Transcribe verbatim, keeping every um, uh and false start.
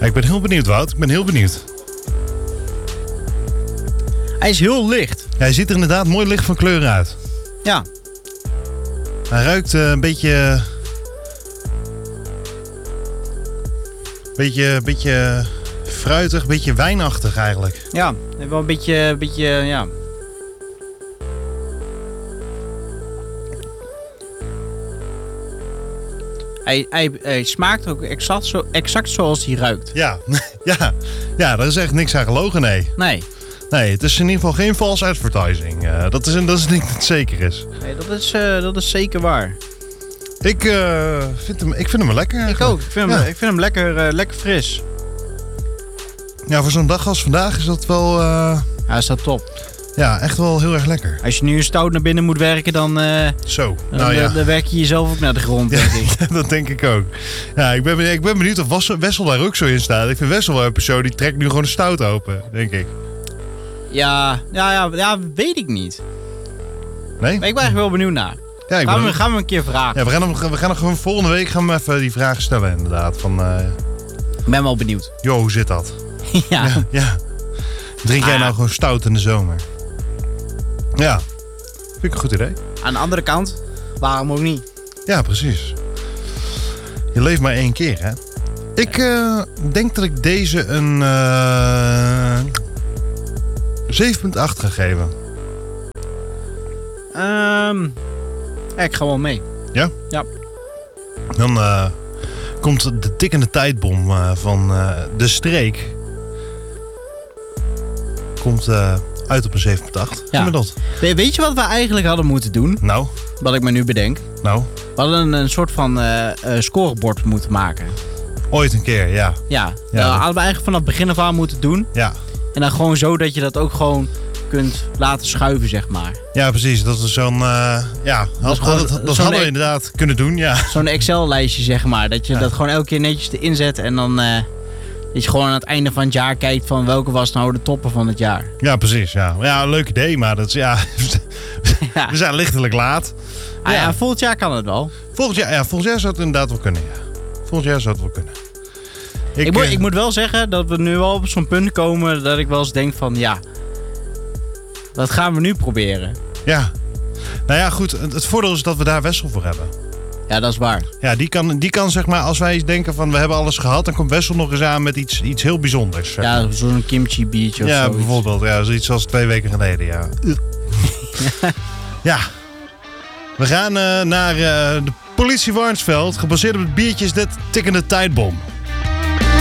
Ja, ik ben heel benieuwd, Wout. Ik ben heel benieuwd. Hij is heel licht. Ja, hij ziet er inderdaad mooi licht van kleur uit. Ja. Hij ruikt uh, een beetje... Beetje, beetje fruitig, beetje wijnachtig eigenlijk. Ja, wel een beetje, beetje ja... Hij, hij, hij smaakt ook exact, zo, exact zoals hij ruikt. Ja, ja, ja, daar is echt niks aan gelogen, nee. Nee. Nee, het is in ieder geval geen false advertising. Uh, dat, is een, dat is een ding dat zeker is. Nee, dat is, uh, dat is zeker waar. Ik, uh, vind, hem, ik vind hem lekker eigenlijk. Ik ook. Ik vind hem, ja. ik vind hem lekker, uh, lekker fris. Ja, voor zo'n dag als vandaag is dat wel... Uh, ja, is dat top. Ja, echt wel heel erg lekker. Als je nu een stout naar binnen moet werken, dan... Uh, Zo, dan, nou ja. Dan werk je jezelf ook naar de grond, denk ja, ik. Dat denk ik ook. Ja, ik ben, ik ben benieuwd of Wessel daar ook zo in staat. Ik vind Wessel wel een persoon die trekt nu gewoon een stout open, denk ik. Ja, ja, ja, ja, weet ik niet. Nee? Maar ik ben echt wel benieuwd naar. Ja, ik gaan, ben... we, gaan we een keer vragen. Ja, we gaan hem, we gaan hem gewoon volgende week gaan we even die vragen stellen inderdaad. Van, uh... Ik ben wel benieuwd. Jo, hoe zit dat? ja. ja. Ja. Drink jij ah. nou gewoon stout in de zomer? Ja, vind ik een goed idee. Aan de andere kant, waarom ook niet? Ja, precies. Je leeft maar één keer, hè? Ik uh, denk dat ik deze een uh, zeven komma acht ga geven. Um, ja, ik ga wel mee. Ja? Ja. Dan uh, komt de tikkende tijdbom uh, van uh, de streek. Komt uh, uit op een zeven komma acht. Ja. Dat. Weet je wat we eigenlijk hadden moeten doen? Nou? Wat ik me nu bedenk. Nou? We hadden een, een soort van uh, uh, scorebord moeten maken. Ooit een keer, ja. Ja, ja dat hadden we eigenlijk vanaf het begin af aan moeten doen. Ja. En dan gewoon zo dat je dat ook gewoon kunt laten schuiven, zeg maar. Ja, precies. Dat is zo'n... Uh, ja, dat, gewoon, dat, dat, dat hadden we inderdaad kunnen doen, ja. Zo'n Excel-lijstje, zeg maar. Dat je ja. dat gewoon elke keer netjes erin zet en dan... Uh, dat je gewoon aan het einde van het jaar kijkt van welke was nou de toppen van het jaar. Ja, precies. Ja, ja, een leuk idee, maar dat is, ja, ja. we zijn lichtelijk laat. Ah, ja. ja, volgend jaar kan het wel. Volgend jaar, ja, volgend jaar zou het inderdaad wel kunnen, ja. Volgend jaar zou het wel kunnen. Ik, ik, moet, uh, ik moet wel zeggen dat we nu wel op zo'n punt komen dat ik wel eens denk van ja, dat gaan we nu proberen. Ja. Nou ja, goed. Het, het voordeel is dat we daar Wessel voor hebben. Ja, dat is waar. Ja, die kan, die kan zeg maar, als wij denken van we hebben alles gehad, dan komt Wessel nog eens aan met iets, iets heel bijzonders. Zeg ja, maar. zo'n kimchi biertje of ja, zoiets. Bijvoorbeeld. Ja, zoiets als twee weken geleden, ja. Ja. We gaan uh, naar uh, de politie Warnsveld. Gebaseerd op het biertje is dit tikkende tijdbom.